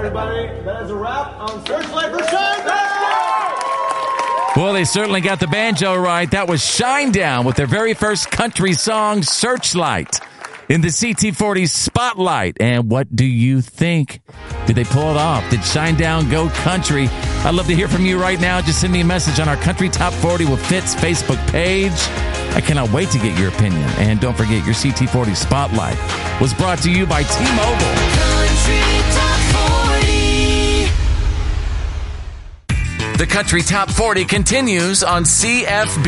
everybody. That is a wrap on Searchlight for Shinedown. Well, they certainly got the banjo right. That was Shinedown with their very first country song, Searchlight, in the CT40 Spotlight. And what do you think? Did they pull it off? Did Shinedown go country? I'd love to hear from you right now. Just send me a message on our Country Top 40 with Fitz Facebook page. I cannot wait to get your opinion. And don't forget, your CT40 Spotlight was brought to you by T-Mobile. Country Top 40. The Country Top 40 continues on CFB.